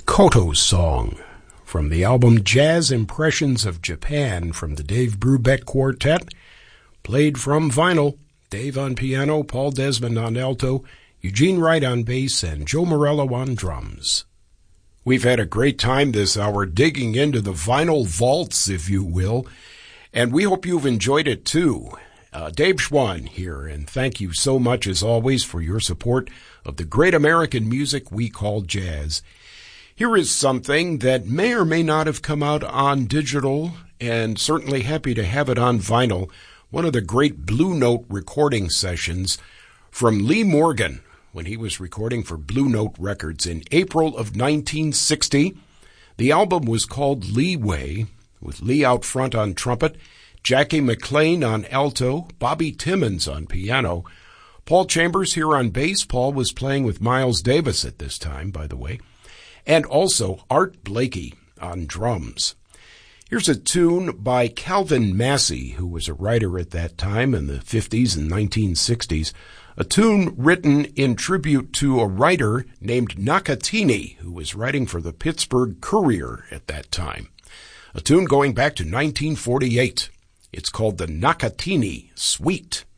Koto's Song from the album Jazz Impressions of Japan from the Dave Brubeck Quartet, played from vinyl. Dave on piano, Paul Desmond on alto, Eugene Wright on bass, and Joe Morello on drums. We've had a great time this hour digging into the vinyl vaults, if you will, and we hope you've enjoyed it too. Dave Schwann here, and thank you so much as always for your support of the great American music we call jazz. Here is something that may or may not have come out on digital, and certainly happy to have it on vinyl. One of the great Blue Note recording sessions from Lee Morgan when he was recording for Blue Note Records in April of 1960. The album was called Leeway, with Lee out front on trumpet, Jackie McLean on alto, Bobby Timmons on piano, Paul Chambers here on bass. Paul was playing with Miles Davis at this time, by the way, and also Art Blakey on drums. Here's a tune by Calvin Massey, who was a writer at that time in the 50s and 1960s, a tune written in tribute to a writer named Nakatini, who was writing for the Pittsburgh Courier at that time. A tune going back to 1948. It's called the Nakatini Suite.